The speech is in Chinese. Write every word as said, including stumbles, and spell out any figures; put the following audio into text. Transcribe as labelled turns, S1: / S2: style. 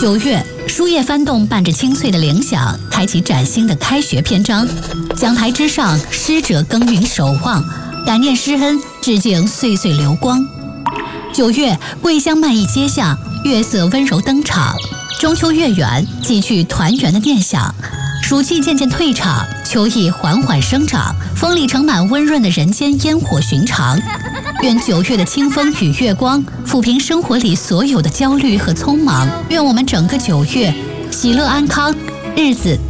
S1: 九月，书叶翻动，伴着清脆的铃响，开启崭新的开学篇章。讲台之上，师者耕耘守望，感念师恩，致敬岁岁流光。九月，桂香漫溢街巷，月色温柔登场。中秋月圆，寄去团圆的念想。暑气渐渐退场，秋意缓缓生长，风里盛满温润的人间烟火寻常。愿九月的清风与月光抚平生活里所有的焦虑和匆忙。愿我们整个九月喜乐安康，日子